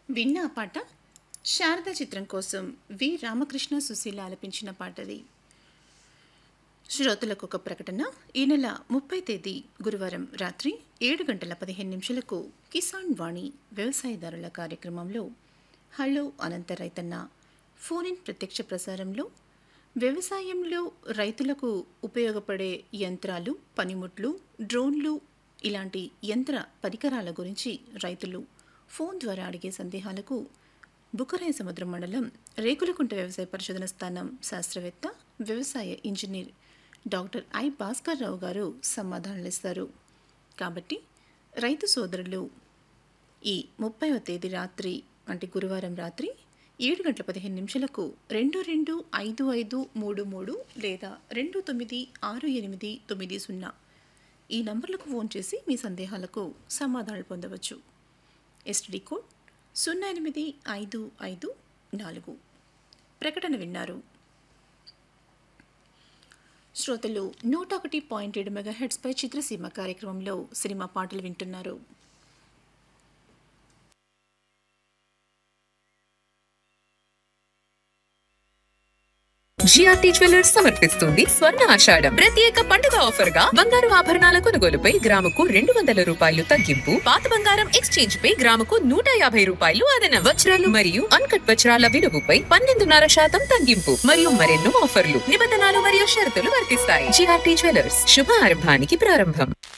విన్న ఆ పాట శారద చిత్రం కోసం వి రామకృష్ణ సుశీల ఆలపించిన పాటది. శ్రోతలకు ఒక ప్రకటన. ఈ నెల 30 తేదీ గురువారం రాత్రి 7:15 కిసాన్ వాణి వ్యవసాయదారుల కార్యక్రమంలో హలో అనంత రైతన్న ఫోన్ ఇన్ ప్రత్యక్ష ప్రసారంలో వ్యవసాయంలో రైతులకు ఉపయోగపడే యంత్రాలు, పనిముట్లు, డ్రోన్లు ఇలాంటి యంత్ర పరికరాల గురించి రైతులు ఫోన్ ద్వారా అడిగే సందేహాలకు బుకరాయ సముద్రం మండలం రేకులకుంట వ్యవసాయ పరిశోధన స్థానం శాస్త్రవేత్త, వ్యవసాయ engineer doctor I Bhaskar Rao గారు సమాధానాలిస్తారు. కాబట్టి రైతు సోదరులు ఈ 30వ తేదీ రాత్రి అంటే గురువారం రాత్రి 7:15 225533 లేదా 296890 ఈ నంబర్లకు ఫోన్ చేసి మీ సందేహాలకు సమాధానాలు పొందవచ్చు. STD code 08554. ప్రకటన విన్నారు. శ్రోతలు 101.7 మెగాహెర్ట్జ్ పై చిత్రసీమ కార్యక్రమంలో సినిమా పాటలు వింటున్నారు. జిఆర్టీ జ్యువెలర్స్ సమర్పిస్తుంది స్వర్ణ ఆషాఢం ప్రత్యేక పండుగ ఆఫర్ గా బంగారు ఆభరణాల కొనుగోలుపై గ్రాముకు 200 రూపాయలు తగ్గింపు, పాత బంగారం ఎక్స్చేంజ్ పై గ్రాముకు 150 రూపాయలు అదనం, వజ్రాలు మరియు అన్కట్ వజ్రాల విలువపై 12.5% తగ్గింపు మరియు మరెన్నో ఆఫర్లు. నిబంధనలు మరియు షరతులు వర్తిస్తాయి. జిఆర్టీ జ్యువెలర్స్, శుభ ఆరంభానికి ప్రారంభం.